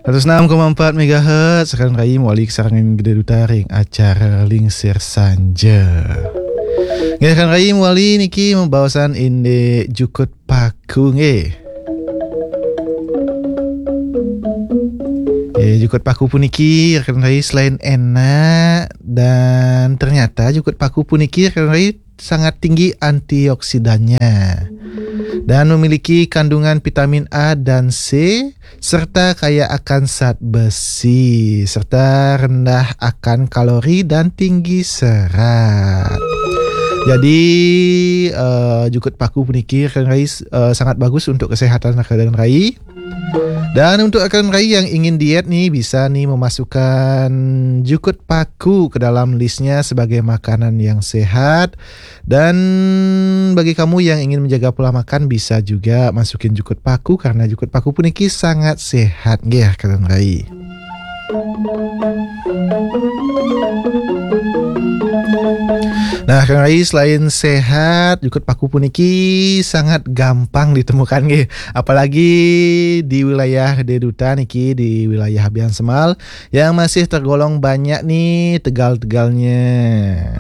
106,4 MHz sekarang Rai wali sarangan gede duta ring acara Lingsir Sanja. Ngekan Rai wali niki membawasan inde jukut paku nge. Jukut paku puniki rekan Rai selain enak dan ternyata jukut paku puniki rekan Rai sangat tinggi antioksidannya dan memiliki kandungan vitamin A dan C serta kaya akan zat besi serta rendah akan kalori dan tinggi serat. Jadi jukut paku puniki rekan Rai sangat bagus untuk kesehatan rekan Rai. Dan untuk rekan Rai yang ingin diet nih bisa nih memasukkan jukut paku ke dalam listnya sebagai makanan yang sehat. Dan bagi kamu yang ingin menjaga pola makan bisa juga masukin jukut paku karena jukut paku puniki sangat sehat nggih rekan Rai. Nah, Kang Rai selain sehat, jukut paku puniki sangat gampang ditemukan nggih. Apalagi di wilayah Deduta niki di wilayah Bian Semal yang masih tergolong banyak nih tegal-tegalnya.